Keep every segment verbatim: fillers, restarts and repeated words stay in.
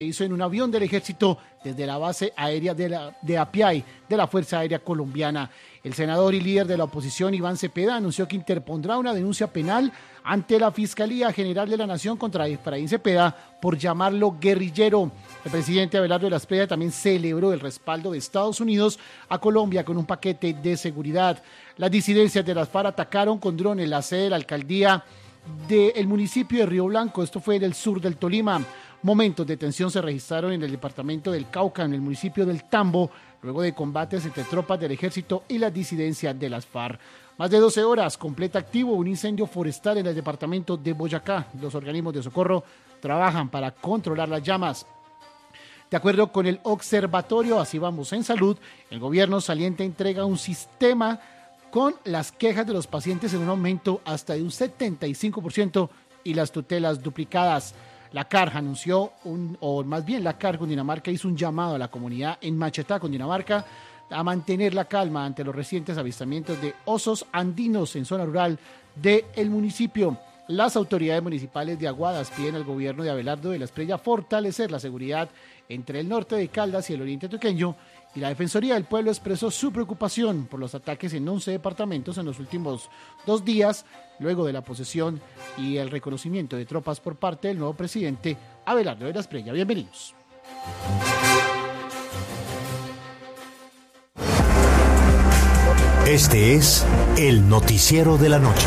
hizo en un avión del ejército desde la base aérea de, la, de Apiay, de la Fuerza Aérea Colombiana. El senador y líder de la oposición, Iván Cepeda, anunció que interpondrá una denuncia penal ante la Fiscalía General de la Nación contra Efraín Cepeda por llamarlo guerrillero. El presidente Abelardo de la Espriella también celebró el respaldo de Estados Unidos a Colombia con un paquete de seguridad. Las disidencias de las FARC atacaron con drones la sede de la alcaldía del municipio de Río Blanco, esto fue en el sur del Tolima. Momentos de tensión se registraron en el departamento del Cauca, en el municipio del Tambo, luego de combates entre tropas del ejército y las disidencias de las FARC. Más de doce horas, completa activo un incendio forestal en el departamento de Boyacá. Los organismos de socorro trabajan para controlar las llamas. De acuerdo con el Observatorio Así Vamos en Salud, el gobierno saliente entrega un sistema con las quejas de los pacientes en un aumento hasta de un setenta y cinco por ciento y las tutelas duplicadas. La C A R anunció, un, o más bien la C A R Cundinamarca hizo un llamado a la comunidad en Machetá, Cundinamarca, a mantener la calma ante los recientes avistamientos de osos andinos en zona rural del municipio. Las autoridades municipales de Aguadas piden al gobierno de Abelardo de la Espriella fortalecer la seguridad entre el norte de Caldas y el oriente antioqueño, y la Defensoría del Pueblo expresó su preocupación por los ataques en once departamentos en los últimos dos días, luego de la posesión y el reconocimiento de tropas por parte del nuevo presidente Abelardo de la Espriella. Bienvenidos. Este es el noticiero de la noche.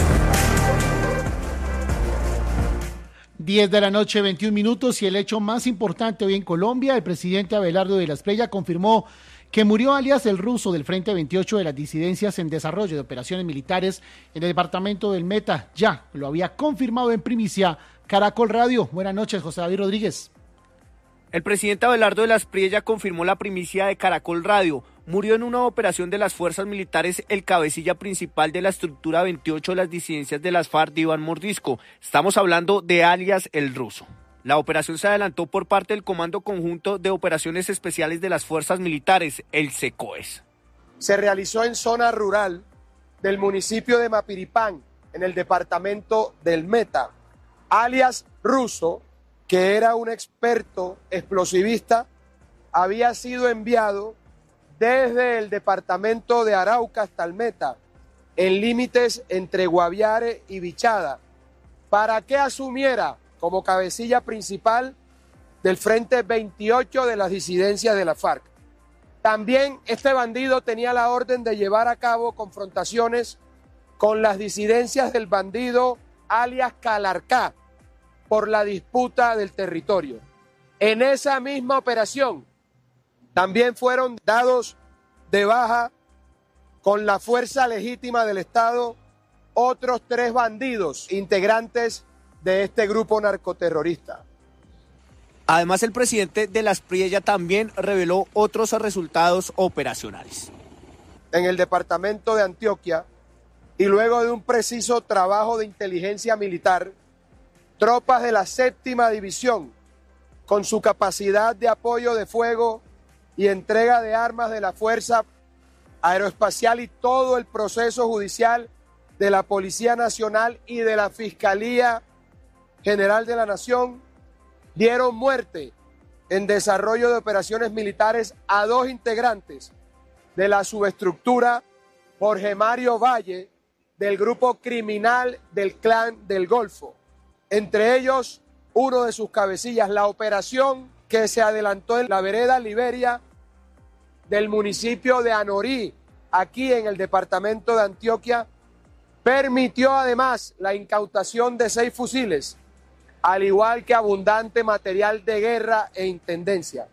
diez de la noche, veintiún minutos, y el hecho más importante hoy en Colombia, el presidente Abelardo de la Espriella confirmó que murió alias el ruso del Frente veintiocho de las disidencias en desarrollo de operaciones militares en el departamento del Meta. Ya lo había confirmado en primicia Caracol Radio. Buenas noches, José David Rodríguez. El presidente Abelardo de la Espriella confirmó la primicia de Caracol Radio. Murió en una operación de las fuerzas militares el cabecilla principal de la estructura veintiocho de las disidencias de las FARC, Iván Mordisco. Estamos hablando de alias el ruso. La operación se adelantó por parte del Comando Conjunto de Operaciones Especiales de las Fuerzas Militares, el SECOES. Se realizó en zona rural del municipio de Mapiripán, en el departamento del Meta. Alias ruso, que era un experto explosivista, había sido enviado desde el departamento de Arauca hasta el Meta, en límites entre Guaviare y Bichada, para que asumiera como cabecilla principal del Frente veintiocho de las disidencias de la FARC. También este bandido tenía la orden de llevar a cabo confrontaciones con las disidencias del bandido alias Calarcá por la disputa del territorio. En esa misma operación también fueron dados de baja con la fuerza legítima del Estado otros tres bandidos integrantes de este grupo narcoterrorista. Además, el presidente de la Espriella también reveló otros resultados operacionales. En el departamento de Antioquia, y luego de un preciso trabajo de inteligencia militar, tropas de la séptima división, con su capacidad de apoyo de fuego y entrega de armas de la Fuerza Aeroespacial y todo el proceso judicial de la Policía Nacional y de la Fiscalía General de la Nación, dieron muerte en desarrollo de operaciones militares a dos integrantes de la subestructura Jorge Mario Valle del grupo criminal del Clan del Golfo. Entre ellos, uno de sus cabecillas. La operación que se adelantó en la vereda Liberia del municipio de Anorí, aquí en el departamento de Antioquia, permitió además la incautación de seis fusiles, al igual que abundante material de guerra e intendencia.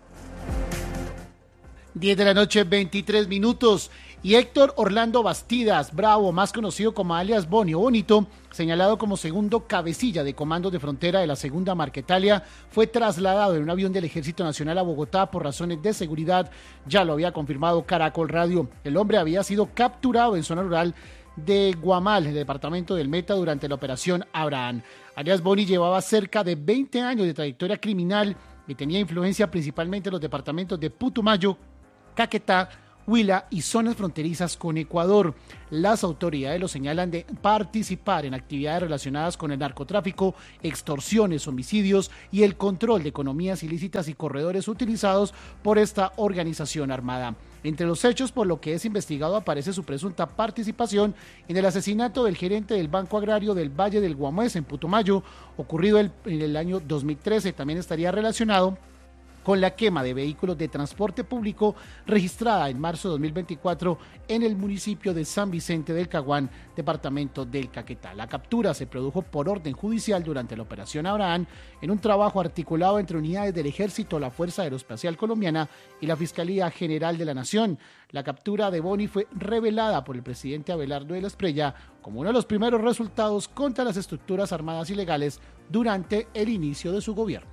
diez de la noche, veintitrés minutos. Y Héctor Orlando Bastidas Bravo, más conocido como alias Boni o Bonito, señalado como segundo cabecilla de comandos de frontera de la segunda Marquetalia, fue trasladado en un avión del Ejército Nacional a Bogotá por razones de seguridad. Ya lo había confirmado Caracol Radio. El hombre había sido capturado en zona rural de Guamal, en el departamento del Meta, durante la operación Abraham. Alias Boni llevaba cerca de veinte años de trayectoria criminal y tenía influencia principalmente en los departamentos de Putumayo, Caquetá, Huila y zonas fronterizas con Ecuador. Las autoridades lo señalan de participar en actividades relacionadas con el narcotráfico, extorsiones, homicidios y el control de economías ilícitas y corredores utilizados por esta organización armada. Entre los hechos por lo que es investigado aparece su presunta participación en el asesinato del gerente del Banco Agrario del Valle del Guamués en Putumayo, ocurrido el, en el año dos mil trece. También estaría relacionado con la quema de vehículos de transporte público registrada en marzo de dos mil veinticuatro en el municipio de San Vicente del Caguán, departamento del Caquetá. La captura se produjo por orden judicial durante la Operación Abraham, en un trabajo articulado entre unidades del Ejército, la Fuerza Aeroespacial Colombiana y la Fiscalía General de la Nación. La captura de Boni fue revelada por el presidente Abelardo de la Espriella como uno de los primeros resultados contra las estructuras armadas ilegales durante el inicio de su gobierno.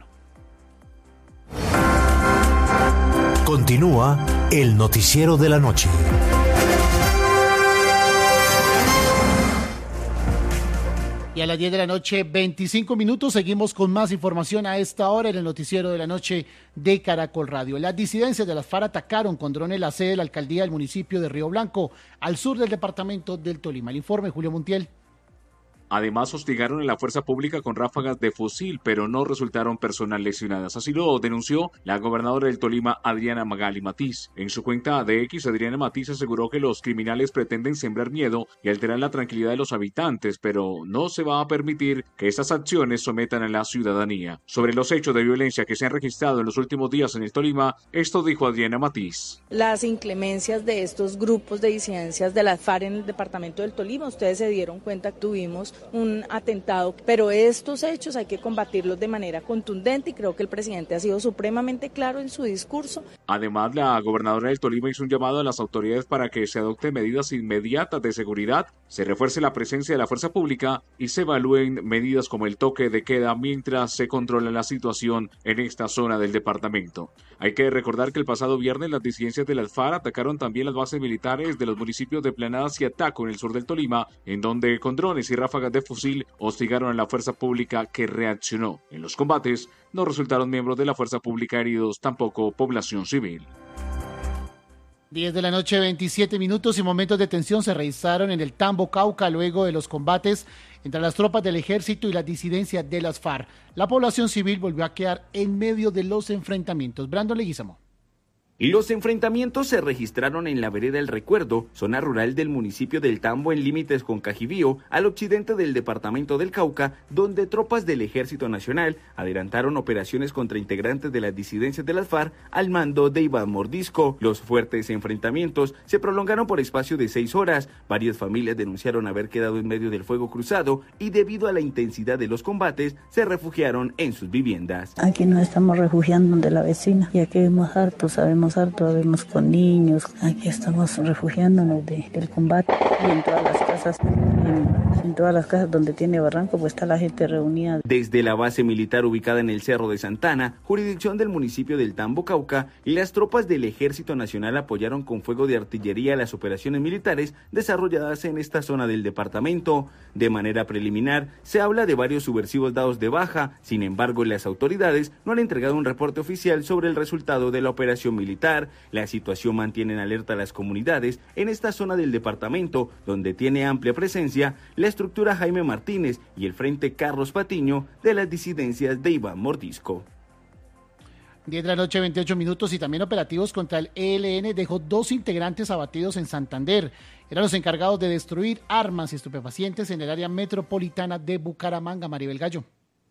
Continúa el noticiero de la noche. Y a las diez de la noche, veinticinco minutos, seguimos con más información a esta hora en el noticiero de la noche de Caracol Radio. Las disidencias de las FARC atacaron con drones la sede de la alcaldía del municipio de Río Blanco, al sur del departamento del Tolima. El informe, Julio Montiel. Además, hostigaron a la fuerza pública con ráfagas de fusil, pero no resultaron personas lesionadas. Así lo denunció la gobernadora del Tolima, Adriana Magali Matiz. En su cuenta de X, Adriana Matiz aseguró que los criminales pretenden sembrar miedo y alterar la tranquilidad de los habitantes, pero no se va a permitir que estas acciones sometan a la ciudadanía. Sobre los hechos de violencia que se han registrado en los últimos días en el Tolima, esto dijo Adriana Matiz. Las inclemencias de estos grupos de disidencias de las FARC en el departamento del Tolima, ustedes se dieron cuenta que tuvimos un atentado, pero estos hechos hay que combatirlos de manera contundente y creo que el presidente ha sido supremamente claro en su discurso. Además, la gobernadora del Tolima hizo un llamado a las autoridades para que se adopten medidas inmediatas de seguridad, se refuerce la presencia de la fuerza pública y se evalúen medidas como el toque de queda mientras se controla la situación en esta zona del departamento. Hay que recordar que el pasado viernes las disidencias de las FARC atacaron también las bases militares de los municipios de Planadas y Ataco en el sur del Tolima, en donde con drones y ráfagas de fusil hostigaron a la fuerza pública que reaccionó. En los combates no resultaron miembros de la fuerza pública heridos, tampoco población civil. diez de la noche, veintisiete minutos y momentos de tensión se registraron en el Tambo, Cauca, luego de los combates entre las tropas del ejército y las disidencias de las FARC. La población civil volvió a quedar en medio de los enfrentamientos. Brandon Leguizamo. Los enfrentamientos se registraron en la vereda El Recuerdo, zona rural del municipio del Tambo en límites con Cajibío, al occidente del departamento del Cauca, donde tropas del Ejército Nacional adelantaron operaciones contra integrantes de las disidencias de las FARC al mando de Iván Mordisco. Los fuertes enfrentamientos se prolongaron por espacio de seis horas. Varias familias denunciaron haber quedado en medio del fuego cruzado y debido a la intensidad de los combates se refugiaron en sus viviendas. Aquí nos estamos refugiando donde la vecina, ya que vemos harto, sabemos harto, vemos con niños, aquí estamos refugiándonos de, del combate y en todas las casas, en, en todas las casas donde tiene barranco, pues está la gente reunida. Desde la base militar ubicada en el Cerro de Santana, jurisdicción del municipio del Tambo, Cauca, las tropas del Ejército Nacional apoyaron con fuego de artillería las operaciones militares desarrolladas en esta zona del departamento. De manera preliminar, se habla de varios subversivos dados de baja, sin embargo, las autoridades no han entregado un reporte oficial sobre el resultado de la operación militar. La situación mantiene en alerta a las comunidades en esta zona del departamento, donde tiene amplia presencia la estructura Jaime Martínez y el Frente Carlos Patiño de las disidencias de Iván Mordisco. diez de la noche, veintiocho minutos y también operativos contra el E L N dejó dos integrantes abatidos en Santander. Eran los encargados de destruir armas y estupefacientes en el área metropolitana de Bucaramanga. Maribel Gallo.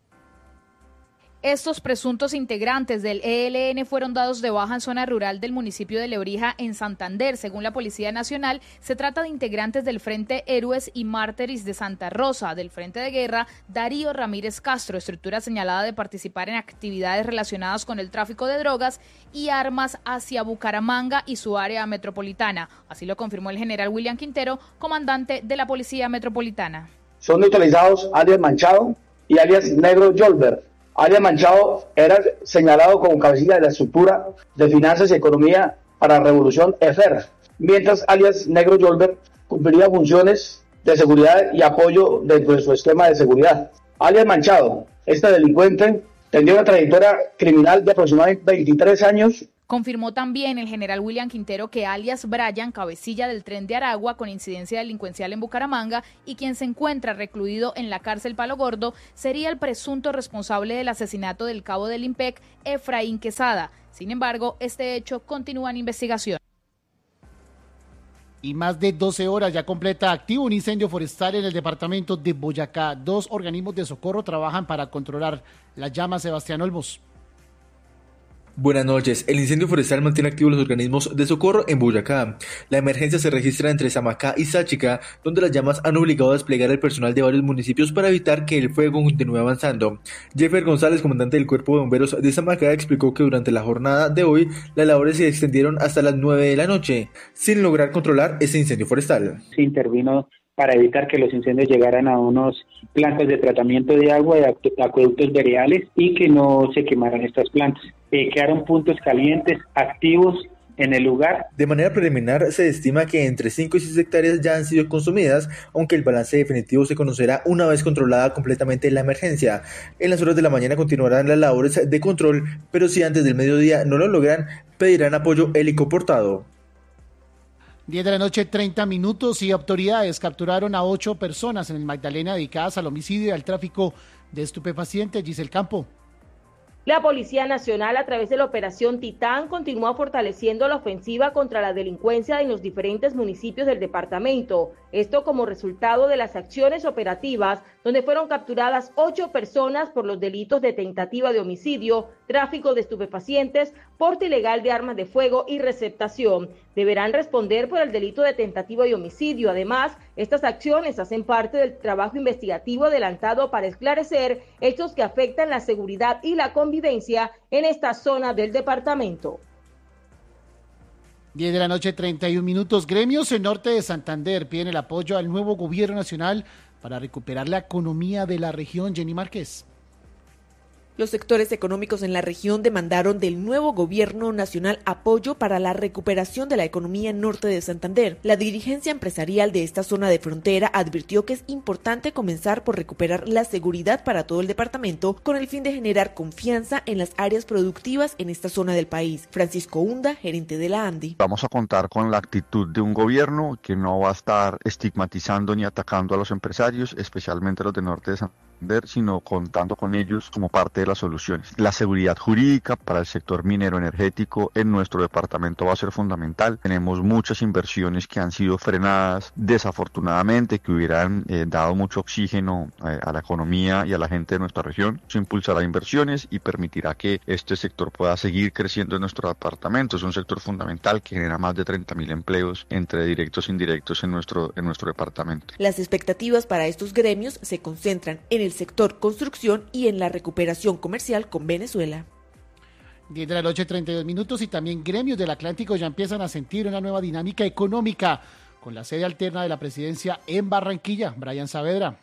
Estos presuntos integrantes del E L N fueron dados de baja en zona rural del municipio de Lebrija, en Santander. Según la Policía Nacional, se trata de integrantes del Frente Héroes y Mártires de Santa Rosa, del Frente de Guerra Darío Ramírez Castro, estructura señalada de participar en actividades relacionadas con el tráfico de drogas y armas hacia Bucaramanga y su área metropolitana. Así lo confirmó el general William Quintero, comandante de la Policía Metropolitana. Son neutralizados alias Manchado y alias Negro Yolver. Alias Manchado era señalado como cabecilla de la estructura de finanzas y economía para la Revolución E F E R, mientras alias Negro Yolver cumpliría funciones de seguridad y apoyo dentro de su esquema de seguridad. Alias Manchado, este delincuente, tenía una trayectoria criminal de aproximadamente veintitrés años Confirmó también el general William Quintero que alias Brian, cabecilla del Tren de Aragua con incidencia delincuencial en Bucaramanga y quien se encuentra recluido en la cárcel Palo Gordo, sería el presunto responsable del asesinato del cabo del IMPEC, Efraín Quesada. Sin embargo, este hecho continúa en investigación. Y más de doce horas ya completa activo un incendio forestal en el departamento de Boyacá. Dos organismos de socorro trabajan para controlar las llamas. Sebastián Olmos. Buenas noches. El incendio forestal mantiene activos los organismos de socorro en Boyacá. La emergencia se registra entre Samacá y Sáchica, donde las llamas han obligado a desplegar el personal de varios municipios para evitar que el fuego continúe avanzando. Jeffer González, comandante del Cuerpo de Bomberos de Samacá, explicó que durante la jornada de hoy las labores se extendieron hasta las nueve de la noche, sin lograr controlar ese incendio forestal. Se intervino para evitar que los incendios llegaran a unos plantas de tratamiento de agua de acueductos veredales y que no se quemaran estas plantas. Eh, quedaron puntos calientes activos en el lugar. De manera preliminar se estima que entre cinco y seis hectáreas ya han sido consumidas, aunque el balance definitivo se conocerá una vez controlada completamente la emergencia. En las horas de la mañana continuarán las labores de control, pero si antes del mediodía no lo logran, pedirán apoyo helicoportado. diez de la noche, treinta minutos, y autoridades capturaron a ocho personas en el Magdalena dedicadas al homicidio y al tráfico de estupefacientes. Giselle Campo. La Policía Nacional, a través de la Operación Titán, continúa fortaleciendo la ofensiva contra la delincuencia en los diferentes municipios del departamento. Esto como resultado de las acciones operativas, donde fueron capturadas ocho personas por los delitos de tentativa de homicidio, tráfico de estupefacientes, porte ilegal de armas de fuego y receptación. Deberán responder por el delito de tentativa de homicidio. Además, estas acciones hacen parte del trabajo investigativo adelantado para esclarecer hechos que afectan la seguridad y la convivencia en esta zona del departamento. diez de la noche, treinta y un minutos. Gremios en Norte de Santander piden el apoyo al nuevo gobierno nacional para recuperar la economía de la región. Jenny Márquez. Los sectores económicos en la región demandaron del nuevo gobierno nacional apoyo para la recuperación de la economía en Norte de Santander. La dirigencia empresarial de esta zona de frontera advirtió que es importante comenzar por recuperar la seguridad para todo el departamento con el fin de generar confianza en las áreas productivas en esta zona del país. Francisco Hunda, gerente de la ANDI. Vamos a contar con la actitud de un gobierno que no va a estar estigmatizando ni atacando a los empresarios, especialmente a los de Norte de Santander, sino contando con ellos como parte de las soluciones. La seguridad jurídica para el sector minero energético en nuestro departamento va a ser fundamental. Tenemos muchas inversiones que han sido frenadas desafortunadamente, que hubieran eh, dado mucho oxígeno eh, a la economía y a la gente de nuestra región. Eso impulsará inversiones y permitirá que este sector pueda seguir creciendo en nuestro departamento. Es un sector fundamental que genera más de treinta mil empleos entre directos e indirectos en nuestro, en nuestro departamento. Las expectativas para estos gremios se concentran en el sector construcción y en la recuperación comercial con Venezuela. diez de la noche, treinta y dos minutos, y también gremios del Atlántico ya empiezan a sentir una nueva dinámica económica con la sede alterna de la presidencia en Barranquilla. Brian Saavedra.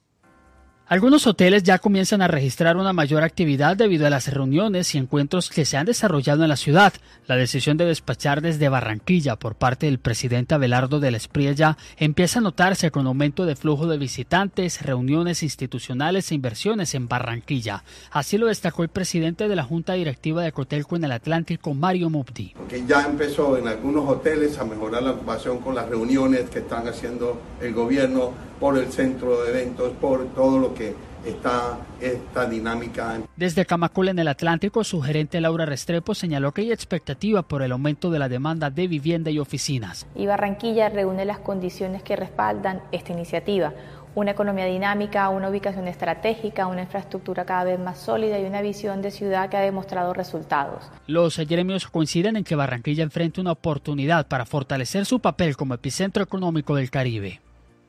Algunos hoteles ya comienzan a registrar una mayor actividad debido a las reuniones y encuentros que se han desarrollado en la ciudad. La decisión de despachar desde Barranquilla por parte del presidente Abelardo de la Espriella empieza a notarse con aumento de flujo de visitantes, reuniones institucionales e inversiones en Barranquilla. Así lo destacó el presidente de la Junta Directiva de Cotelco en el Atlántico, Mario Mubdi. Que ya empezó en algunos hoteles a mejorar la ocupación con las reuniones que están haciendo el gobierno por el centro de eventos, por todo lo que está esta dinámica. Desde Camacol en el Atlántico, su gerente Laura Restrepo señaló que hay expectativa por el aumento de la demanda de vivienda y oficinas. Y Barranquilla reúne las condiciones que respaldan esta iniciativa. Una economía dinámica, una ubicación estratégica, una infraestructura cada vez más sólida y una visión de ciudad que ha demostrado resultados. Los gremios coinciden en que Barranquilla enfrenta una oportunidad para fortalecer su papel como epicentro económico del Caribe.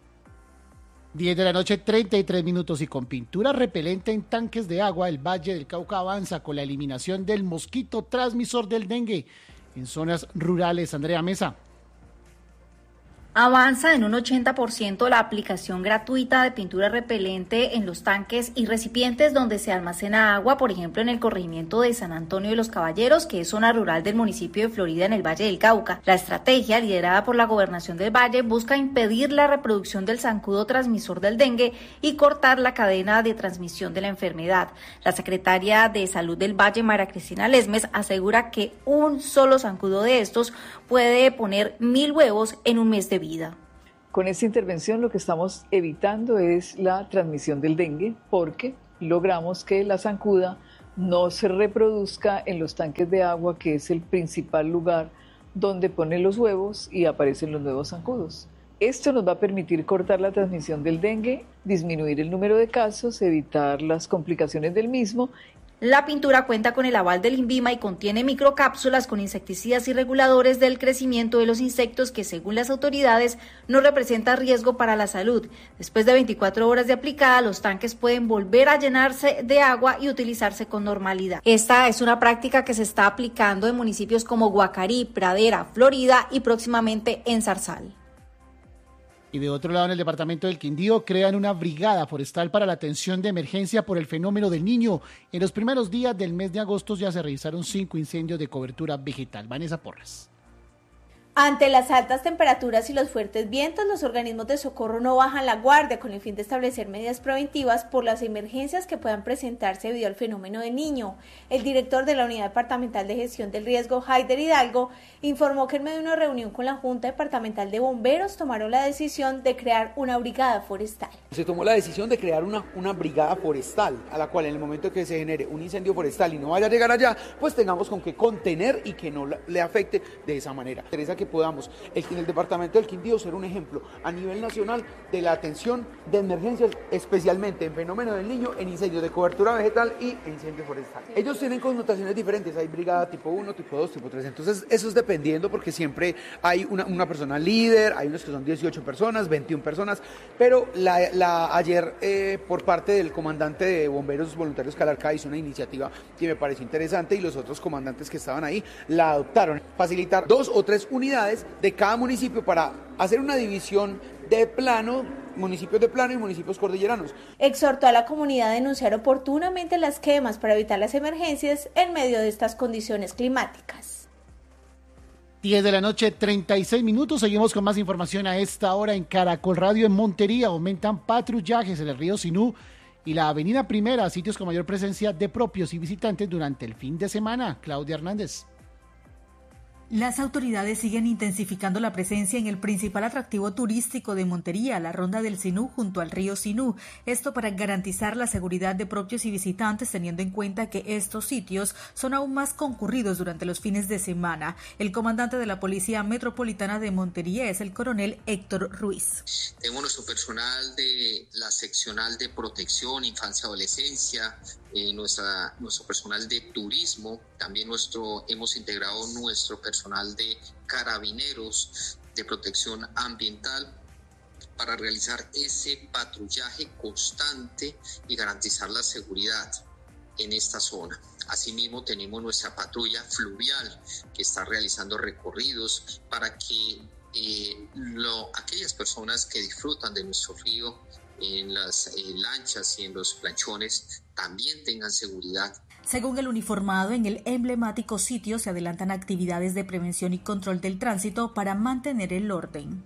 diez de la noche, treinta y tres minutos, y con pintura repelente en tanques de agua, el Valle del Cauca avanza con la eliminación del mosquito transmisor del dengue en zonas rurales. Andrea Mesa. Avanza en un ochenta por ciento la aplicación gratuita de pintura repelente en los tanques y recipientes donde se almacena agua, por ejemplo en el corregimiento de San Antonio de los Caballeros, que es zona rural del municipio de Florida en el Valle del Cauca. La estrategia, liderada por la Gobernación del Valle, busca impedir la reproducción del zancudo transmisor del dengue y cortar la cadena de transmisión de la enfermedad. La secretaria de Salud del Valle, María Cristina Lesmes, asegura que un solo zancudo de estos puede poner mil huevos en un mes de vida. Con esta intervención lo que estamos evitando es la transmisión del dengue porque logramos que la zancuda no se reproduzca en los tanques de agua, que es el principal lugar donde ponen los huevos y aparecen los nuevos zancudos. Esto nos va a permitir cortar la transmisión del dengue, disminuir el número de casos, evitar las complicaciones del mismo. La pintura cuenta con el aval del INVIMA y contiene microcápsulas con insecticidas y reguladores del crecimiento de los insectos que, según las autoridades, no representa riesgo para la salud. Después de veinticuatro horas de aplicada, los tanques pueden volver a llenarse de agua y utilizarse con normalidad. Esta es una práctica que se está aplicando en municipios como Guacarí, Pradera, Florida y próximamente en Zarzal. Y de otro lado, en el departamento del Quindío, crean una brigada forestal para la atención de emergencia por el fenómeno del Niño. En los primeros días del mes de agosto ya se registraron cinco incendios de cobertura vegetal. Vanessa Porras. Ante las altas temperaturas y los fuertes vientos, los organismos de socorro no bajan la guardia con el fin de establecer medidas preventivas por las emergencias que puedan presentarse debido al fenómeno del Niño. El director de la Unidad Departamental de Gestión del Riesgo, Haider Hidalgo, informó que en medio de una reunión con la Junta Departamental de Bomberos tomaron la decisión de crear una brigada forestal. Se tomó la decisión de crear una, una brigada forestal, a la cual en el momento que se genere un incendio forestal y no vaya a llegar allá, pues tengamos con qué contener y que no le afecte de esa manera. Interesa que podamos en el departamento del Quindío ser un ejemplo a nivel nacional de la atención de emergencias, especialmente en fenómeno del Niño, en incendios de cobertura vegetal y en incendios forestales. Ellos tienen connotaciones diferentes, hay brigada tipo uno, tipo dos, tipo tres, entonces eso es dependiendo porque siempre hay una, una persona líder, hay unos que son dieciocho personas, veintiuna personas, pero la, la, ayer eh, por parte del comandante de Bomberos Voluntarios Calarcá hizo una iniciativa que me pareció interesante y los otros comandantes que estaban ahí la adoptaron, facilitar dos o tres unidades de cada municipio para hacer una división de plano, municipios de plano y municipios cordilleranos. Exhortó a la comunidad a denunciar oportunamente las quemas para evitar las emergencias en medio de estas condiciones climáticas. diez de la noche, treinta y seis minutos. Seguimos con más información a esta hora en Caracol Radio. En Montería aumentan patrullajes en el río Sinú y la avenida Primera, sitios con mayor presencia de propios y visitantes durante el fin de semana. Claudia Hernández. Las autoridades siguen intensificando la presencia en el principal atractivo turístico de Montería, la Ronda del Sinú, junto al río Sinú. Esto para garantizar la seguridad de propios y visitantes, teniendo en cuenta que estos sitios son aún más concurridos durante los fines de semana. El comandante de la Policía Metropolitana de Montería es el coronel Héctor Ruiz. Tenemos nuestro personal de la seccional de protección, infancia, adolescencia, eh, nuestra, nuestro personal de turismo, también nuestro hemos integrado nuestro personal de carabineros de protección ambiental para realizar ese patrullaje constante y garantizar la seguridad en esta zona. Asimismo tenemos nuestra patrulla fluvial que está realizando recorridos para que eh, lo, aquellas personas que disfrutan de nuestro río en las eh, lanchas y en los planchones también tengan seguridad. Según el uniformado, en el emblemático sitio se adelantan actividades de prevención y control del tránsito para mantener el orden.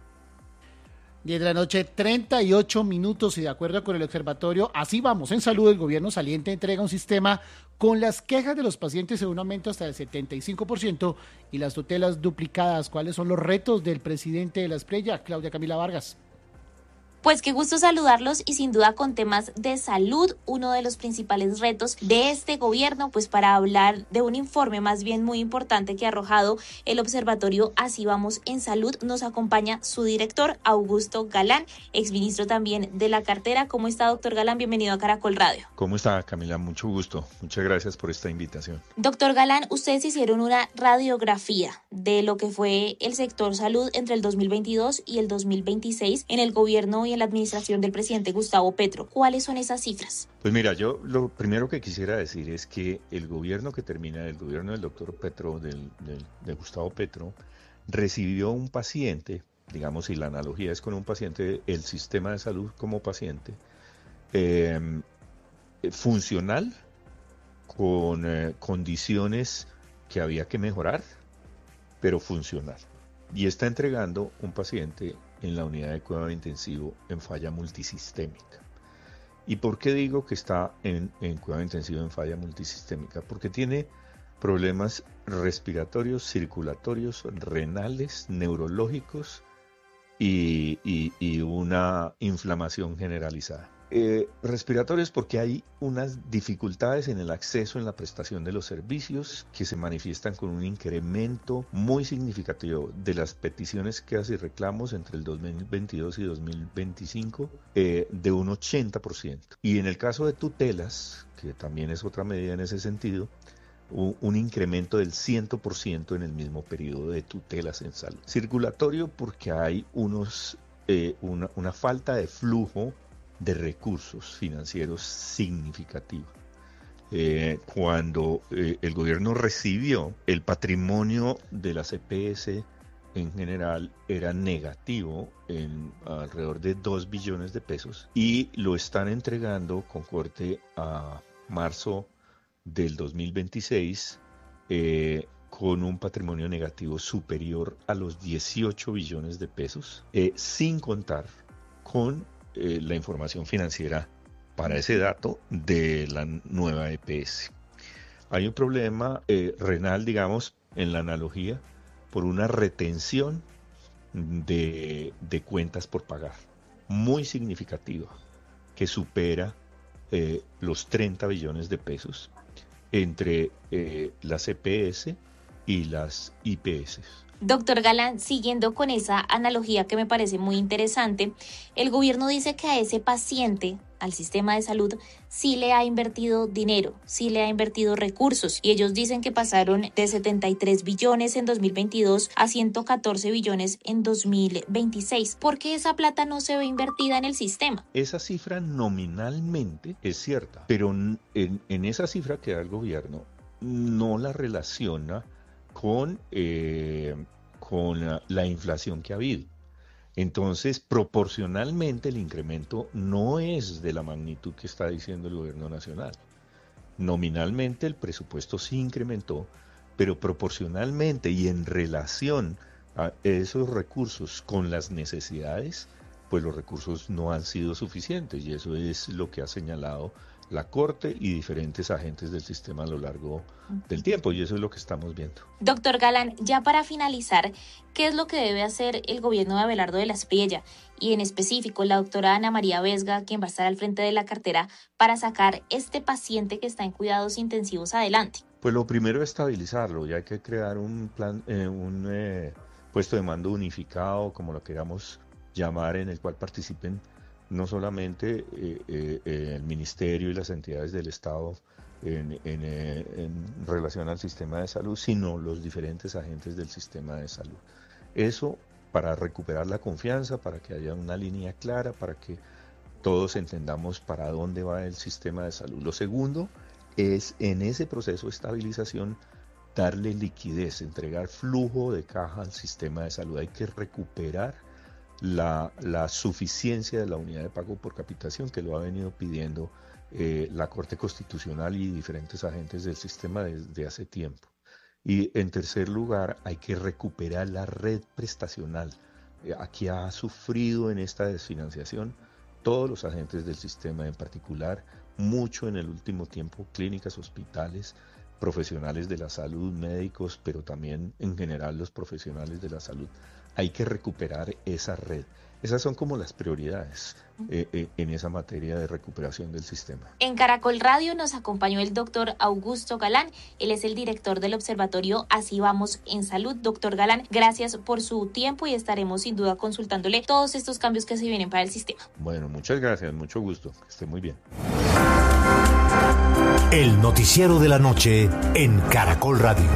diez de la noche, treinta y ocho minutos, y de acuerdo con el observatorio Así Vamos en Salud, el gobierno saliente entrega un sistema con las quejas de los pacientes en un aumento hasta del setenta y cinco por ciento y las tutelas duplicadas. ¿Cuáles son los retos del presidente de la Esprella, Claudia Camila Vargas? Pues qué gusto saludarlos y sin duda con temas de salud, uno de los principales retos de este gobierno, pues para hablar de un informe más bien muy importante que ha arrojado el observatorio Así Vamos en Salud, nos acompaña su director, Augusto Galán, exministro también de la cartera. ¿Cómo está, doctor Galán? Bienvenido a Caracol Radio. ¿Cómo está, Camila? Mucho gusto. Muchas gracias por esta invitación. Doctor Galán, ustedes hicieron una radiografía de lo que fue el sector salud entre el dos mil veintidós y el dos mil veintiséis en el gobierno y en la administración del presidente Gustavo Petro. ¿Cuáles son esas cifras? Pues mira, yo lo primero que quisiera decir es que el gobierno que termina, el gobierno del doctor Petro, del, del, de Gustavo Petro, recibió un paciente digamos, si la analogía es con un paciente, el sistema de salud como paciente, eh, funcional, con eh, condiciones que había que mejorar, pero funcional. Y está entregando un paciente en la unidad de cuidado intensivo en falla multisistémica. ¿Y por qué digo que está en, en cuidado intensivo en falla multisistémica? Porque tiene problemas respiratorios, circulatorios, renales, neurológicos y, y, y una inflamación generalizada. Eh, respiratorios porque hay unas dificultades en el acceso en la prestación de los servicios que se manifiestan con un incremento muy significativo de las peticiones, quejas y reclamos entre el dos mil veintidós y dos mil veinticinco eh, de un ochenta por ciento. Y en el caso de tutelas, que también es otra medida en ese sentido, un, un incremento del cien por ciento en el mismo periodo de tutelas en salud. Circulatorio porque hay unos, eh, una, una falta de flujo de recursos financieros significativos. Eh, cuando eh, el gobierno recibió, el patrimonio de las E P S en general era negativo en alrededor de dos billones de pesos y lo están entregando con corte a marzo del dos mil veintiséis eh, con un patrimonio negativo superior a los dieciocho billones de pesos, eh, sin contar con Eh, la información financiera para ese dato de la nueva E P S. Hay un problema eh, renal, digamos, en la analogía, por una retención de, de cuentas por pagar, muy significativa, que supera eh, los treinta billones de pesos entre eh, las E P S y las I P S. Doctor Galán, siguiendo con esa analogía que me parece muy interesante, el gobierno dice que a ese paciente, al sistema de salud, sí le ha invertido dinero, sí le ha invertido recursos, y ellos dicen que pasaron de setenta y tres billones en dos mil veintidós a ciento catorce billones en dos mil veintiséis. ¿Por qué esa plata no se ve invertida en el sistema? Esa cifra nominalmente es cierta, pero en, en esa cifra que da el gobierno no la relaciona con, eh, con la, la inflación que ha habido. Entonces, proporcionalmente el incremento no es de la magnitud que está diciendo el gobierno nacional. Nominalmente el presupuesto sí incrementó, pero proporcionalmente y en relación a esos recursos con las necesidades, pues los recursos no han sido suficientes, y eso es lo que ha señalado la Corte y diferentes agentes del sistema a lo largo del tiempo, y eso es lo que estamos viendo. Doctor Galán, ya para finalizar, ¿qué es lo que debe hacer el gobierno de Abelardo de la Espriella y en específico la doctora Ana María Vesga, quien va a estar al frente de la cartera, para sacar este paciente que está en cuidados intensivos adelante? Pues lo primero es estabilizarlo, y hay que crear un plan, eh, un eh, puesto de mando unificado, como lo queramos llamar, en el cual participen no solamente eh, eh, el Ministerio y las entidades del Estado en, en, eh, en relación al sistema de salud, sino los diferentes agentes del sistema de salud. Eso para recuperar la confianza, para que haya una línea clara, para que todos entendamos para dónde va el sistema de salud. Lo segundo es, en ese proceso de estabilización, darle liquidez, entregar flujo de caja al sistema de salud. Hay que recuperar La, la suficiencia de la unidad de pago por capitación, que lo ha venido pidiendo eh, la Corte Constitucional y diferentes agentes del sistema desde hace tiempo. Y en tercer lugar, hay que recuperar la red prestacional. Eh, aquí ha sufrido en esta desfinanciación todos los agentes del sistema, en particular mucho en el último tiempo clínicas, hospitales, profesionales de la salud, médicos, pero también en general los profesionales de la salud. Hay que recuperar esa red. Esas son como las prioridades eh, eh, en esa materia de recuperación del sistema. En Caracol Radio nos acompañó el doctor Augusto Galán. Él es el director del observatorio Así Vamos en Salud. Doctor Galán, gracias por su tiempo y estaremos sin duda consultándole todos estos cambios que se vienen para el sistema. Bueno, muchas gracias, mucho gusto. Que esté muy bien. El noticiero de la noche en Caracol Radio.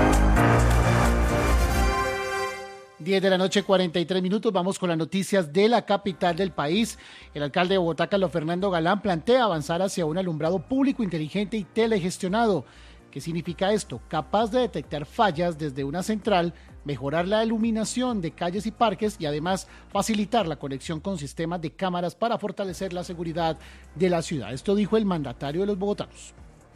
diez de la noche, cuarenta y tres minutos. Vamos con las noticias de la capital del país. El alcalde de Bogotá, Carlos Fernando Galán, plantea avanzar hacia un alumbrado público inteligente y telegestionado. ¿Qué significa esto? Capaz de detectar fallas desde una central, mejorar la iluminación de calles y parques y además facilitar la conexión con sistemas de cámaras para fortalecer la seguridad de la ciudad. Esto dijo el mandatario de los bogotanos.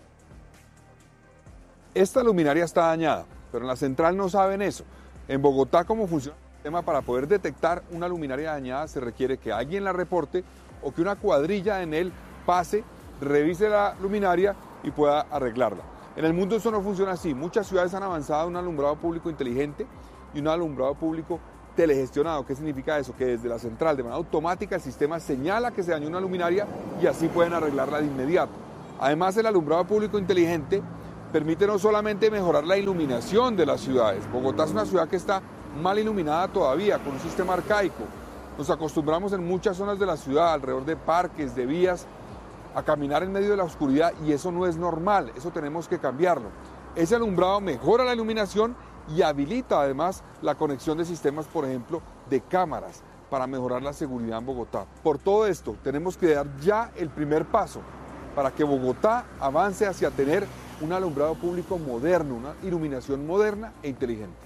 Esta luminaria está dañada, pero en la central no saben eso. En Bogotá, ¿cómo funciona el sistema? Para poder detectar una luminaria dañada se requiere que alguien la reporte o que una cuadrilla en él pase, revise la luminaria y pueda arreglarla. En el mundo eso no funciona así. Muchas ciudades han avanzado a un alumbrado público inteligente y un alumbrado público telegestionado. ¿Qué significa eso? Que desde la central, de manera automática, el sistema señala que se dañó una luminaria y así pueden arreglarla de inmediato. Además, el alumbrado público inteligente permite no solamente mejorar la iluminación de las ciudades. Bogotá es una ciudad que está mal iluminada todavía, con un sistema arcaico. Nos acostumbramos en muchas zonas de la ciudad, alrededor de parques, de vías, a caminar en medio de la oscuridad y eso no es normal, eso tenemos que cambiarlo. Ese alumbrado mejora la iluminación y habilita además la conexión de sistemas, por ejemplo, de cámaras para mejorar la seguridad en Bogotá. Por todo esto, tenemos que dar ya el primer paso para que Bogotá avance hacia tener un alumbrado público moderno, una iluminación moderna e inteligente.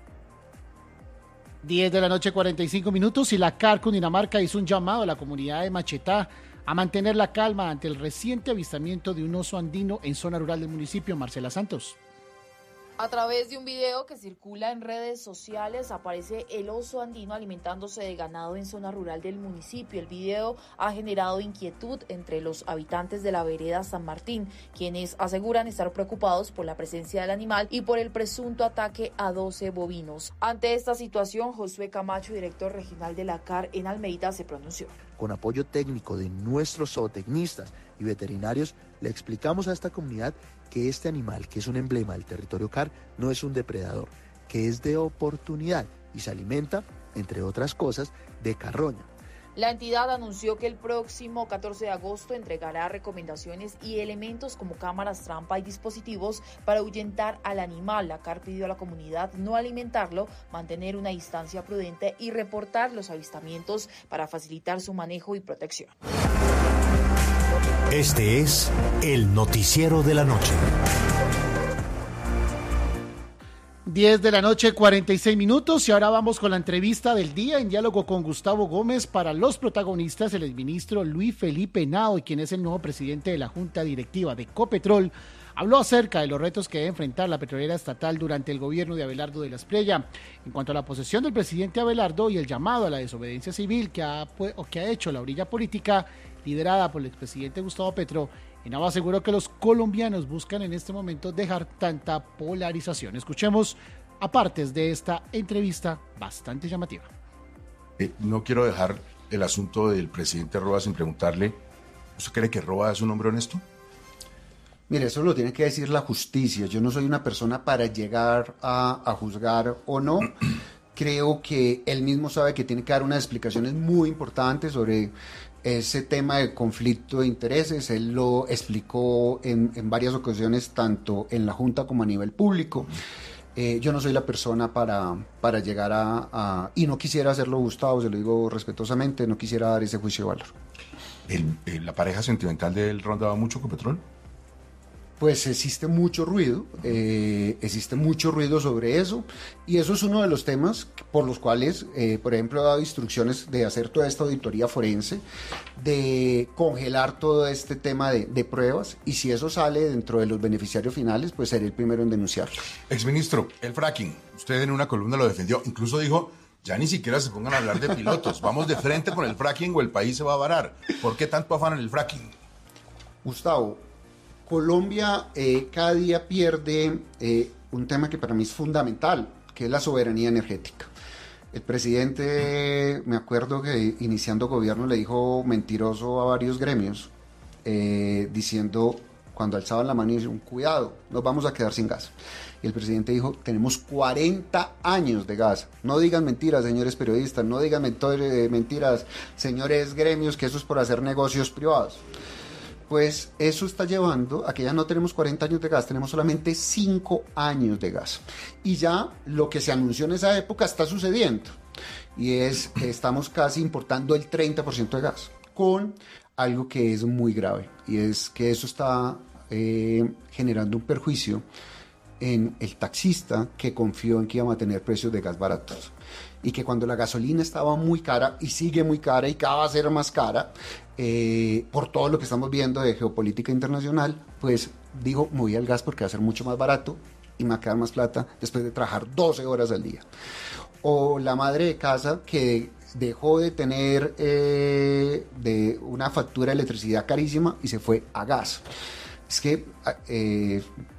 diez de la noche, cuarenta y cinco minutos, y la C A R Cundinamarca hizo un llamado a la comunidad de Machetá a mantener la calma ante el reciente avistamiento de un oso andino en zona rural del municipio. Marcela Santos. A través de un video que circula en redes sociales aparece el oso andino alimentándose de ganado en zona rural del municipio. El video ha generado inquietud entre los habitantes de la vereda San Martín, quienes aseguran estar preocupados por la presencia del animal y por el presunto ataque a doce bovinos. Ante esta situación, Josué Camacho, director regional de la C A R en Almeida, se pronunció. Con apoyo técnico de nuestros zootecnistas y veterinarios, le explicamos a esta comunidad que este animal, que es un emblema del territorio C A R, no es un depredador, que es de oportunidad y se alimenta, entre otras cosas, de carroña. La entidad anunció que el próximo catorce de agosto entregará recomendaciones y elementos como cámaras trampa y dispositivos para ahuyentar al animal. La C A R pidió a la comunidad no alimentarlo, mantener una distancia prudente y reportar los avistamientos para facilitar su manejo y protección. Este es el noticiero de la noche. diez de la noche, cuarenta y seis minutos, y ahora vamos con la entrevista del día en diálogo con Gustavo Gómez. Para los protagonistas, el exministro Luis Felipe Henao, quien es el nuevo presidente de la Junta Directiva de Ecopetrol, habló acerca de los retos que debe enfrentar la petrolera estatal durante el gobierno de Abelardo de la Espriella. En cuanto a la posesión del presidente Abelardo y el llamado a la desobediencia civil que ha, o que ha hecho la orilla política liderada por el expresidente Gustavo Petro, Henao aseguró que los colombianos buscan en este momento dejar tanta polarización. Escuchemos a partes de esta entrevista bastante llamativa. Eh, no quiero dejar el asunto del presidente Roa sin preguntarle, ¿usted cree que Roa es un hombre honesto? Mire, eso lo tiene que decir la justicia. Yo no soy una persona para llegar a, a juzgar o no. Creo que él mismo sabe que tiene que dar unas explicaciones muy importantes sobre ese tema de conflicto de intereses. Él lo explicó en, en varias ocasiones, tanto en la Junta como a nivel público. Eh, yo no soy la persona para, para llegar a, a... Y no quisiera hacerlo, Gustavo, se lo digo respetuosamente, no quisiera dar ese juicio de valor. ¿El, el, ¿La pareja sentimental de él rondaba mucho con Petrol? Pues existe mucho ruido, eh, existe mucho ruido sobre eso, y eso es uno de los temas por los cuales, eh, por ejemplo, he dado instrucciones de hacer toda esta auditoría forense, de congelar todo este tema de, de pruebas, y si eso sale dentro de los beneficiarios finales, pues seré el primero en denunciarlo. Exministro, el fracking, usted en una columna lo defendió, incluso dijo, ya ni siquiera se pongan a hablar de pilotos, vamos de frente con el fracking o el país se va a varar. ¿Por qué tanto afán en el fracking? Gustavo, Colombia eh, cada día pierde eh, un tema que para mí es fundamental, que es la soberanía energética. El presidente, me acuerdo que iniciando gobierno le dijo mentiroso a varios gremios, eh, diciendo, cuando alzaban la mano y dijeron, cuidado, nos vamos a quedar sin gas. Y el presidente dijo, tenemos cuarenta años de gas. No digan mentiras, señores periodistas, no digan mentiras, señores gremios, que eso es por hacer negocios privados. Pues eso está llevando a que ya no tenemos cuarenta años de gas, tenemos solamente cinco años de gas. Y ya lo que se anunció en esa época está sucediendo. Y es que estamos casi importando el treinta por ciento de gas, con algo que es muy grave. Y es que eso está eh, generando un perjuicio en el taxista que confió en que íbamos a tener precios de gas baratos. Y que cuando la gasolina estaba muy cara y sigue muy cara y cada vez va a ser más cara, eh, por todo lo que estamos viendo de geopolítica internacional, pues dijo, me voy al gas porque va a ser mucho más barato y me va a quedar más plata después de trabajar doce horas al día. O la madre de casa que dejó de tener eh, de una factura de electricidad carísima y se fue a gas. Es que eh,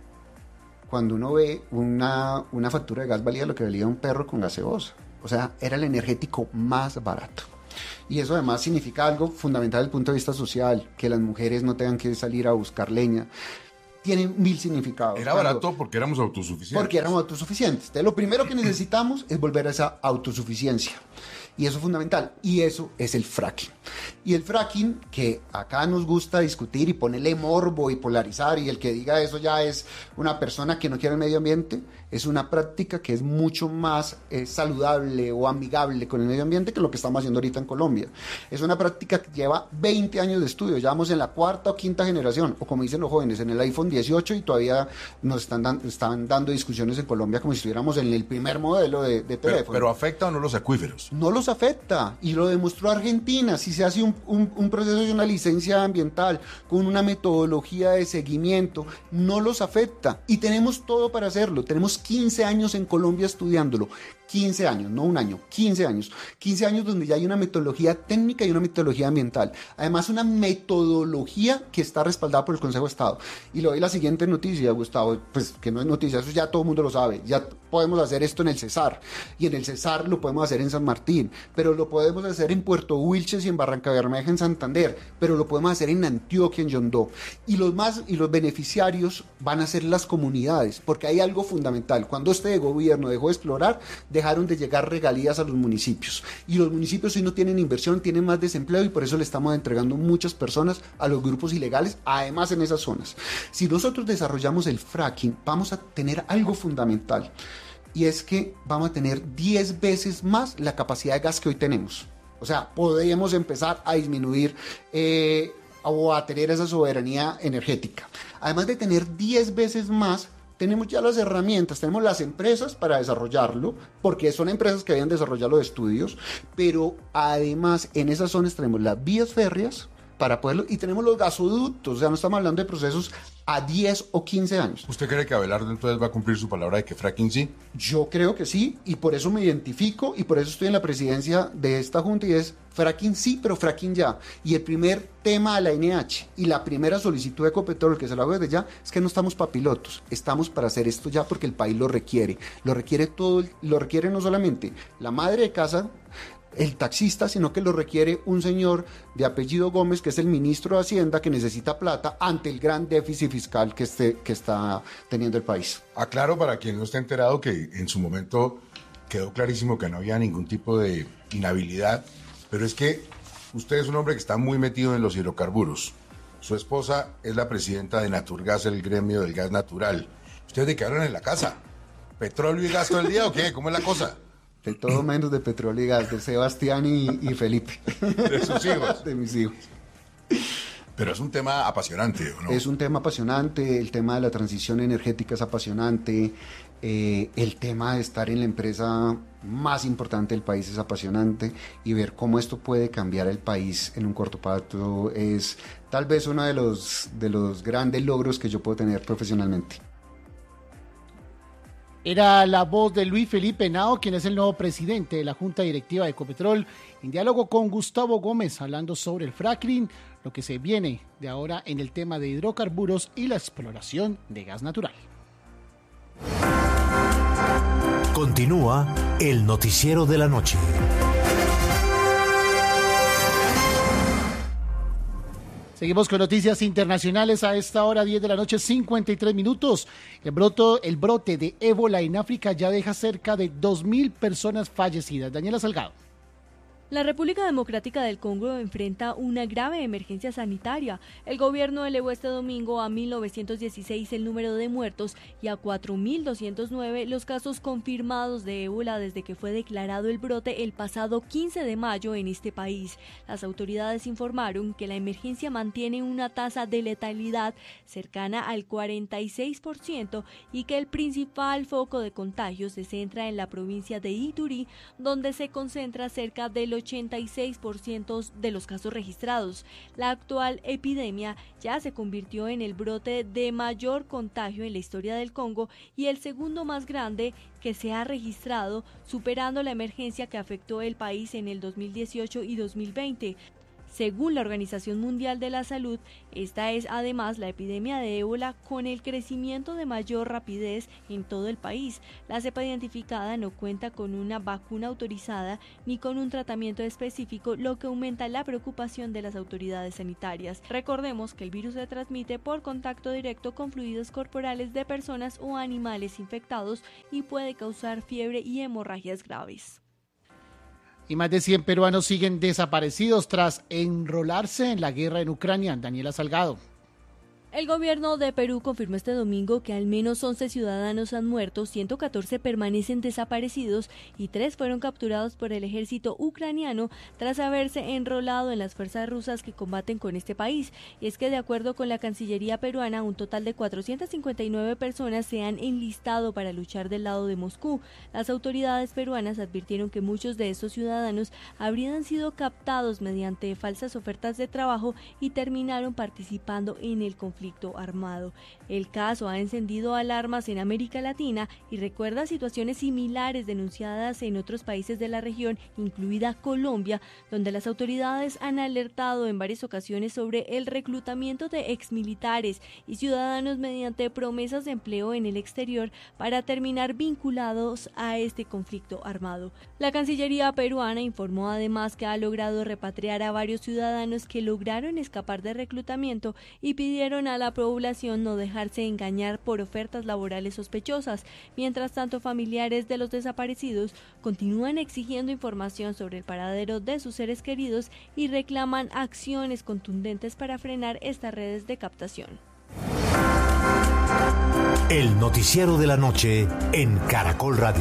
cuando uno ve una, una factura de gas valía lo que valía un perro con gaseosa. O sea, era el energético más barato. Y eso además significa algo fundamental desde el punto de vista social, que las mujeres no tengan que salir a buscar leña. Tiene mil significados. Era Cuando, barato porque éramos autosuficientes. Porque éramos autosuficientes. Entonces, lo primero que necesitamos es volver a esa autosuficiencia. Y eso es fundamental. Y eso es el fracking. Y el fracking, que acá nos gusta discutir y ponerle morbo y polarizar, y el que diga eso ya es una persona que no quiere el medio ambiente, es una práctica que es mucho más eh, saludable o amigable con el medio ambiente que lo que estamos haciendo ahorita en Colombia. Es una práctica que lleva veinte años de estudio, ya vamos en la cuarta o quinta generación, o como dicen los jóvenes, en el iPhone dieciocho, y todavía nos están, dan, están dando discusiones en Colombia como si estuviéramos en el primer modelo de, de teléfono. Pero, pero ¿afecta o no los acuíferos? No los afecta, y lo demostró Argentina. Si se hace un, un, un proceso de una licencia ambiental con una metodología de seguimiento, no los afecta, y tenemos todo para hacerlo. Tenemos quince años en Colombia estudiándolo, quince años, no un año, quince años, quince años donde ya hay una metodología técnica y una metodología ambiental, además una metodología que está respaldada por el Consejo de Estado. Y le doy la siguiente noticia, Gustavo, pues que no es noticia, eso ya todo el mundo lo sabe, ya podemos hacer esto en el Cesar, y en el Cesar lo podemos hacer en San Martín, pero lo podemos hacer en Puerto Wilches y en Barranca Bermeja en Santander, pero lo podemos hacer en Antioquia, en Yondó, y los más y los beneficiarios van a ser las comunidades, porque hay algo fundamental. Cuando este gobierno dejó de explorar, dejaron de llegar regalías a los municipios, y los municipios hoy no tienen inversión, tienen más desempleo, y por eso le estamos entregando muchas personas a los grupos ilegales, además en esas zonas. Si nosotros desarrollamos el fracking, vamos a tener algo fundamental, y es que vamos a tener diez veces más la capacidad de gas que hoy tenemos. O sea, podemos empezar a disminuir eh, o a tener esa soberanía energética. Además de tener diez veces más, tenemos ya las herramientas, tenemos las empresas para desarrollarlo, porque son empresas que habían desarrollado los estudios, pero además en esas zonas tenemos las vías férreas para poderlo, y tenemos los gasoductos. O sea, no estamos hablando de procesos a diez o quince años. ¿Usted cree que Abelardo entonces va a cumplir su palabra de que fracking sí? Yo creo que sí, y por eso me identifico, y por eso estoy en la presidencia de esta junta, y es fracking sí, pero fracking ya. Y el primer tema de la N H y la primera solicitud de Ecopetrol, que se lo hago desde ya, es que no estamos para pilotos, estamos para hacer esto ya porque el país lo requiere. Lo requiere todo, lo requiere no solamente la madre de casa, el taxista, sino que lo requiere un señor de apellido Gómez, que es el ministro de Hacienda, que necesita plata ante el gran déficit fiscal que, esté, que está teniendo el país. Aclaro para quien no esté enterado que en su momento quedó clarísimo que no había ningún tipo de inhabilidad, pero es que usted es un hombre que está muy metido en los hidrocarburos. Su esposa es la presidenta de Naturgas, el gremio del gas natural. ¿Ustedes de qué hablan en la casa? ¿Petróleo y gas todo el día o qué? ¿Cómo es la cosa? De todo menos de petróleo y gas, de Sebastián y, y Felipe. ¿De sus hijos? De mis hijos. Pero es un tema apasionante, ¿o no? Es un tema apasionante, el tema de la transición energética es apasionante, eh, el tema de estar en la empresa más importante del país es apasionante, y ver cómo esto puede cambiar el país en un corto plazo es tal vez uno de los, de los grandes logros que yo puedo tener profesionalmente. Era la voz de Luis Felipe Henao, quien es el nuevo presidente de la Junta Directiva de Ecopetrol, en diálogo con Gustavo Gómez, hablando sobre el fracking, lo que se viene de ahora en el tema de hidrocarburos y la exploración de gas natural. Continúa el noticiero de la noche. Seguimos con noticias internacionales a esta hora, diez de la noche, cincuenta y tres minutos. El, broto, el brote de ébola en África ya deja cerca de dos mil personas fallecidas. Daniela Salgado. La República Democrática del Congo enfrenta una grave emergencia sanitaria. El gobierno elevó este domingo a mil novecientos dieciséis el número de muertos y a cuatro mil doscientos nueve los casos confirmados de ébola desde que fue declarado el brote el pasado quince de mayo en este país. Las autoridades informaron que la emergencia mantiene una tasa de letalidad cercana al cuarenta y seis por ciento y que el principal foco de contagio se centra en la provincia de Ituri, donde se concentra cerca del ochenta y seis por ciento de los casos registrados. La actual epidemia ya se convirtió en el brote de mayor contagio en la historia del Congo y el segundo más grande que se ha registrado, superando la emergencia que afectó el país en el dos mil dieciocho y dos mil veinte. Según la Organización Mundial de la Salud, esta es además la epidemia de ébola con el crecimiento de mayor rapidez en todo el país. La cepa identificada no cuenta con una vacuna autorizada ni con un tratamiento específico, lo que aumenta la preocupación de las autoridades sanitarias. Recordemos que el virus se transmite por contacto directo con fluidos corporales de personas o animales infectados y puede causar fiebre y hemorragias graves. Y más de cien peruanos siguen desaparecidos tras enrolarse en la guerra en Ucrania. Daniela Salgado. El gobierno de Perú confirmó este domingo que al menos once ciudadanos han muerto, ciento catorce permanecen desaparecidos y tres fueron capturados por el ejército ucraniano tras haberse enrolado en las fuerzas rusas que combaten con este país. Y es que de acuerdo con la Cancillería peruana, un total de cuatrocientas cincuenta y nueve personas se han enlistado para luchar del lado de Moscú. Las autoridades peruanas advirtieron que muchos de estos ciudadanos habrían sido captados mediante falsas ofertas de trabajo y terminaron participando en el conflicto armado. El caso ha encendido alarmas en América Latina y recuerda situaciones similares denunciadas en otros países de la región, incluida Colombia, donde las autoridades han alertado en varias ocasiones sobre el reclutamiento de exmilitares y ciudadanos mediante promesas de empleo en el exterior para terminar vinculados a este conflicto armado. La Cancillería peruana informó además que ha logrado repatriar a varios ciudadanos que lograron escapar de reclutamiento y pidieron a la población no dejarse engañar por ofertas laborales sospechosas. Mientras tanto, familiares de los desaparecidos continúan exigiendo información sobre el paradero de sus seres queridos y reclaman acciones contundentes para frenar estas redes de captación. El noticiero de la noche en Caracol Radio.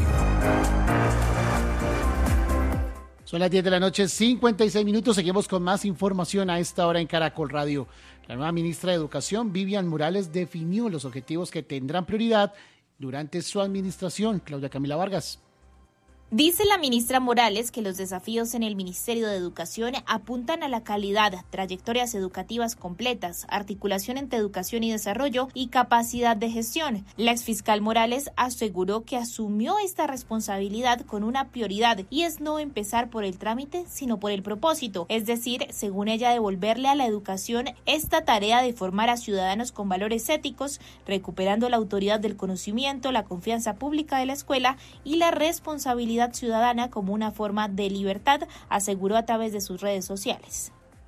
Son las diez de la noche, cincuenta y seis minutos. Seguimos con más información a esta hora en Caracol Radio. La nueva ministra de Educación, Vivian Morales, definió los objetivos que tendrán prioridad durante su administración. Claudia Camila Vargas. Dice la ministra Morales que los desafíos en el Ministerio de Educación apuntan a la calidad, trayectorias educativas completas, articulación entre educación y desarrollo y capacidad de gestión. La exfiscal Morales aseguró que asumió esta responsabilidad con una prioridad y es no empezar por el trámite, sino por el propósito, es decir, según ella, devolverle a la educación esta tarea de formar a ciudadanos con valores éticos, recuperando la autoridad del conocimiento, la confianza pública de la escuela y la responsabilidad ciudadana como una forma de libertad, aseguró a través de sus redes sociales.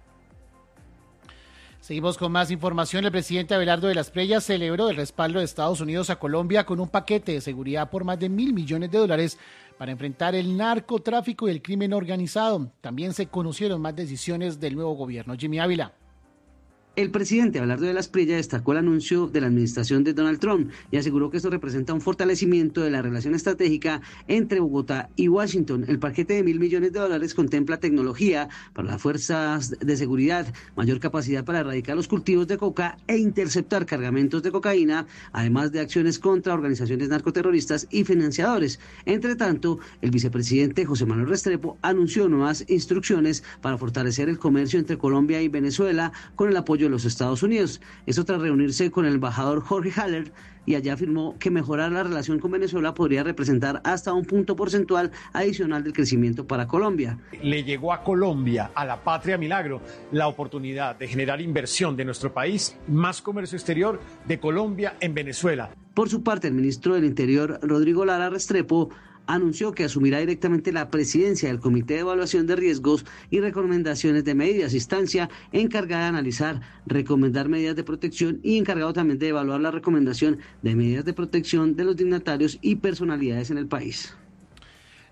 Seguimos con más información. El presidente Abelardo de las Preyas celebró el respaldo de Estados Unidos a Colombia con un paquete de seguridad por más de mil millones de dólares para enfrentar el narcotráfico y el crimen organizado. También se conocieron más decisiones del nuevo gobierno. Jimmy Ávila. El presidente Abelardo de las Preyas destacó el anuncio de la administración de Donald Trump y aseguró que esto representa un fortalecimiento de la relación estratégica entre Bogotá y Washington. El paquete de mil millones de dólares contempla tecnología para las fuerzas de seguridad, mayor capacidad para erradicar los cultivos de coca e interceptar cargamentos de cocaína, además de acciones contra organizaciones narcoterroristas y financiadores. Entre tanto, el vicepresidente José Manuel Restrepo anunció nuevas instrucciones para fortalecer el comercio entre Colombia y Venezuela con el apoyo de los Estados Unidos. Esto tras reunirse con el embajador Jorge Haller, y allá afirmó que mejorar la relación con Venezuela podría representar hasta un punto porcentual adicional del crecimiento para Colombia. Le llegó a Colombia, a la patria milagro, la oportunidad de generar inversión de nuestro país, más comercio exterior de Colombia en Venezuela. Por su parte, el ministro del Interior, Rodrigo Lara Restrepo, anunció que asumirá directamente la presidencia del Comité de Evaluación de Riesgos y Recomendaciones de Medidas, instancia encargada de analizar, recomendar medidas de protección y encargado también de evaluar la recomendación de medidas de protección de los dignatarios y personalidades en el país.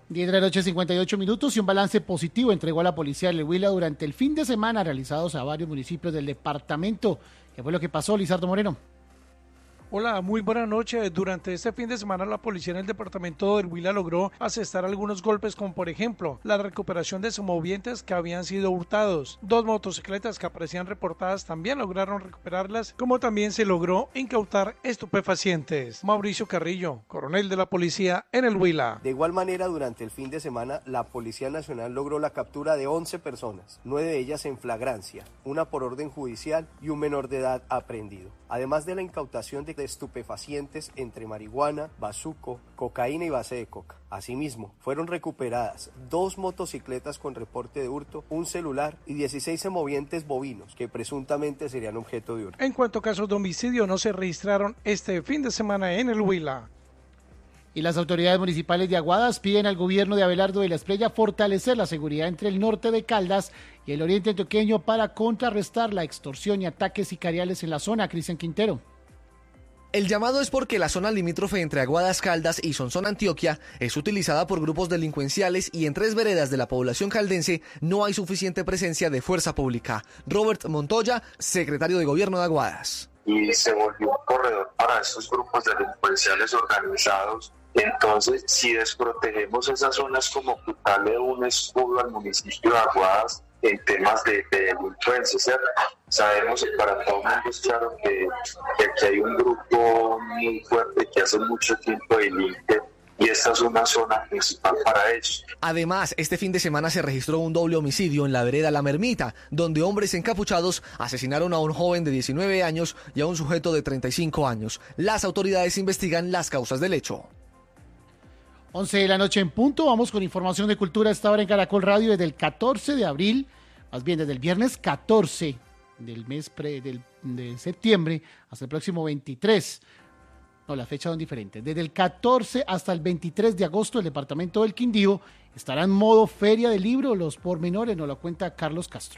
diez de la noche, cincuenta y ocho minutos, y un balance positivo entregó a la policía del Huila durante el fin de semana realizados a varios municipios del departamento. ¿Qué fue lo que pasó, Lizardo Moreno? Hola, muy buena noche. Durante este fin de semana la policía en el departamento del Huila logró asestar algunos golpes, como por ejemplo la recuperación de semovientes que habían sido hurtados. Dos motocicletas que aparecían reportadas también lograron recuperarlas, como también se logró incautar estupefacientes. Mauricio Carrillo, coronel de la policía en el Huila. De igual manera, durante el fin de semana la Policía Nacional logró la captura de once personas, nueve de ellas en flagrancia, una por orden judicial y un menor de edad aprehendido. Además de la incautación de estupefacientes entre marihuana, bazuco, cocaína y base de coca. Asimismo, fueron recuperadas dos motocicletas con reporte de hurto, un celular y dieciséis semovientes bovinos que presuntamente serían objeto de hurto. En cuanto a casos de homicidio, no se registraron este fin de semana en el Huila. Y las autoridades municipales de Aguadas piden al gobierno de Abelardo de la Espriella fortalecer la seguridad entre el norte de Caldas y el oriente antioqueño para contrarrestar la extorsión y ataques sicariales en la zona. Cristian Quintero. El llamado es porque la zona limítrofe entre Aguadas Caldas y Sonsón Antioquia es utilizada por grupos delincuenciales y en tres veredas de la población caldense no hay suficiente presencia de fuerza pública. Robert Montoya, secretario de Gobierno de Aguadas. Y se volvió un corredor para estos grupos delincuenciales organizados. Entonces, si desprotegemos esas zonas, como quitarle un escudo al municipio de Aguadas en temas de, de delincuencia, ¿cierto? Sabemos que para todo el mundo es claro que, que aquí hay un grupo muy fuerte que hace mucho tiempo delinque y esta es una zona principal para ellos. Además, este fin de semana se registró un doble homicidio en la vereda La Mermita, donde hombres encapuchados asesinaron a un joven de diecinueve años y a un sujeto de treinta y cinco años. Las autoridades investigan las causas del hecho. once de la noche en punto, vamos con información de cultura a esta hora en Caracol Radio desde el catorce de abril, más bien desde el viernes catorce del mes pre, del, de septiembre hasta el próximo veintitrés. No, las fechas son diferentes. Desde el catorce hasta el veintitrés de agosto, el departamento del Quindío estará en modo feria del libro. Los pormenores nos lo cuenta Carlos Castro.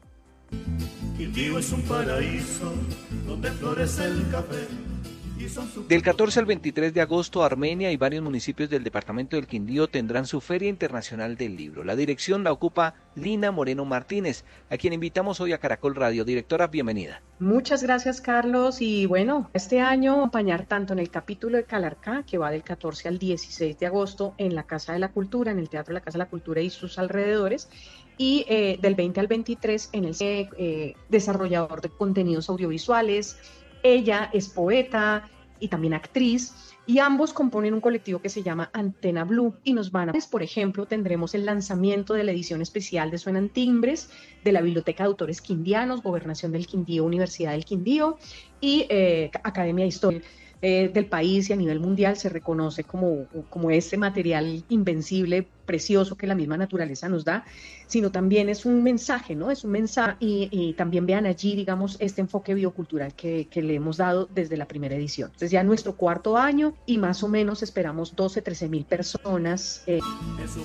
Quindío es un paraíso donde florece el café. Del catorce al veintitrés de agosto, Armenia y varios municipios del departamento del Quindío tendrán su Feria Internacional del Libro. La dirección la ocupa Lina Moreno Martínez, a quien invitamos hoy a Caracol Radio. Directora, bienvenida. Muchas gracias, Carlos. Y bueno, este año acompañar tanto en el capítulo de Calarcá, que va del catorce al dieciséis de agosto en la Casa de la Cultura, en el Teatro de la Casa de la Cultura y sus alrededores, y eh, del veinte al veintitrés en el eh, desarrollador de contenidos audiovisuales. Ella es poeta y también actriz, y ambos componen un colectivo que se llama Antena Blue, y nos van a, por ejemplo, tendremos el lanzamiento de la edición especial de Suenan Timbres, de la Biblioteca de Autores Quindianos, Gobernación del Quindío, Universidad del Quindío, y eh, Academia de Historia eh, del país, y a nivel mundial se reconoce como, como ese material invencible, precioso que la misma naturaleza nos da, sino también es un mensaje, ¿no? Es un mensaje, y, y también vean allí, digamos, este enfoque biocultural que, que le hemos dado desde la primera edición. Entonces ya nuestro cuarto año y más o menos esperamos doce, trece mil personas. Eh.